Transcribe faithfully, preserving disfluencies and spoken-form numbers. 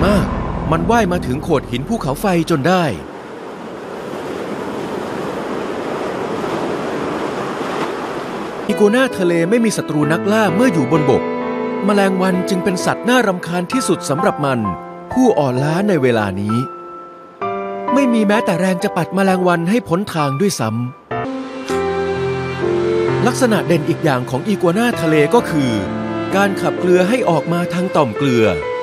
มากมันว่ายมาถึงโขดหินภูเขาไฟจนได้อีกัวน่าทะเลไม่มีศัตรูนักล่าเมื่ออยู่บนบกแมลงวันจึงเป็นสัตว์น่ารำคาญที่สุดสำหรับมันผู้อ่อนล้าในเวลานี้ไม่มีแม้แต่แรงจะปัดแมลงวันให้พ้นทางด้วยซ้ำลักษณะเด่นอีกอย่างของอีกัวน่าทะเลก็คือการขับเกลือให้ออกมาทางต่อมเกลือ